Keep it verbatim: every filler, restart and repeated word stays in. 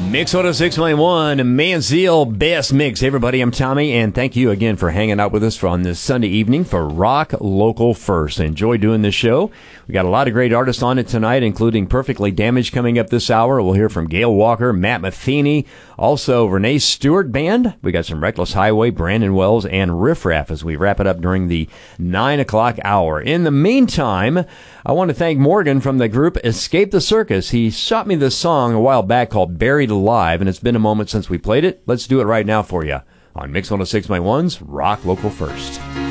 Mix one oh six point one, Mansell Best Mix. Hey, everybody, I'm Tommy, and thank you again for hanging out with us for on this Sunday evening for Rock Local First. I enjoy doing this show. We got a lot of great artists on it tonight, including Perfectly Damaged coming up this hour. We'll hear from Gail Walker, Matt Metheny, also Renee Stewart Band. We got some Reckless Highway, Brandon Wells, and Riff Raff as we wrap it up during the nine o'clock hour. In the meantime, I want to thank Morgan from the group Escape the Circus. He shot me this song a while back called Buried Alive, and it's been a moment since we played it. Let's do it right now for you on Mix one oh six point one's Rock Local First.